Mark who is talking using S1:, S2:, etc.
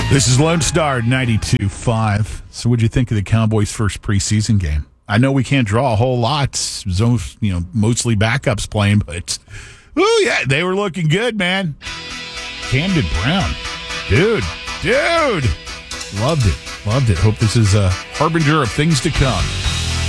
S1: This is Lone Star 92.5. So what'd you think of the Cowboys' first preseason game? I know we can't draw a whole lot. Mostly backups playing, but yeah, they were looking good, man. Camden Brown. Dude. Loved it. Hope this is a harbinger of things to come.